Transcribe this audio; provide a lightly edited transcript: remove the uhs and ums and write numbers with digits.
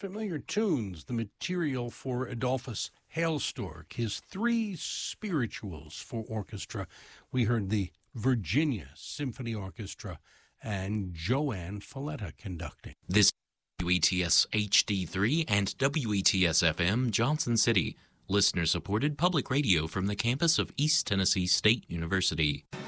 familiar tunes, the material for Adolphus Hailstork, his three spirituals for orchestra. We heard the Virginia Symphony Orchestra and Joanne Falletta conducting. This is WETS HD3 and WETS FM Johnson City, listener-supported public radio from the campus of East Tennessee State University.